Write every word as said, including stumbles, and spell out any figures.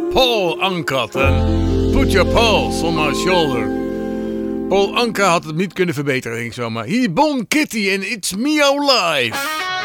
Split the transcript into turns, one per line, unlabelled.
Paul Anka en Put Your Paws on My Shoulder. Paul Anka had het niet kunnen verbeteren, denk ik zo maar. Hier Bon Kitty en It's Me Our Life.